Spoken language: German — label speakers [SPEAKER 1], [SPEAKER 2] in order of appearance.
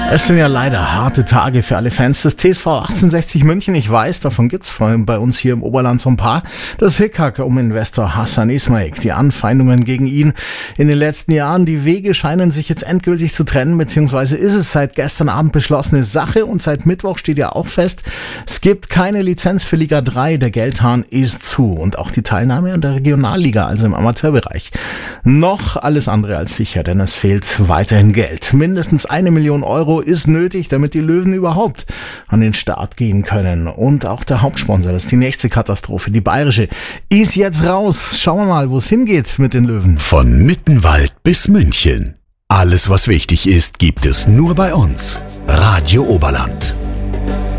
[SPEAKER 1] Es sind ja leider harte Tage für alle Fans des TSV 1860 München. Ich weiß, davon gibt's vor allem bei uns hier im Oberland so ein paar. Das Hickhack um Investor Hassan Ismail, die Anfeindungen gegen ihn in den letzten Jahren. Die Wege scheinen sich jetzt endgültig zu trennen, beziehungsweise ist es seit gestern Abend beschlossene Sache und seit Mittwoch steht ja auch fest, es gibt keine Lizenz für Liga 3. Der Geldhahn ist zu und auch die Teilnahme an der Regionalliga, also im Amateurbereich. Noch alles andere als sicher, denn es fehlt weiterhin Geld. Mindestens 1 Million Euro ist nötig, damit die Löwen überhaupt an den Start gehen können. Und auch der Hauptsponsor, das ist die nächste Katastrophe, die bayerische, ist jetzt raus. Schauen wir mal, wo es hingeht mit den Löwen.
[SPEAKER 2] Von Mittenwald bis München. Alles, was wichtig ist, gibt es nur bei uns. Radio Oberland.